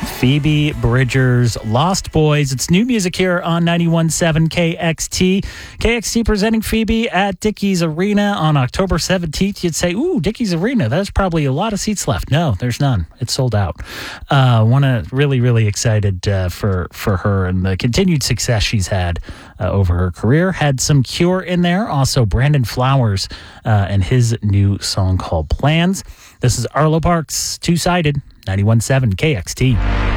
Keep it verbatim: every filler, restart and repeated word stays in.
Phoebe Bridgers, Lost Boys. It's new music here on ninety-one point seven K X T. K X T presenting Phoebe at Dickies Arena on October seventeenth. You'd say, ooh, Dickies Arena, there's probably a lot of seats left. No, there's none. It's sold out. Uh, Want to really, really excited uh, for, for her and the continued success she's had uh, over her career. Had some Cure in there. Also, Brandon Flowers uh, and his new song called Plans. This is Arlo Parks, Two-Sided, ninety-one point seven K X T.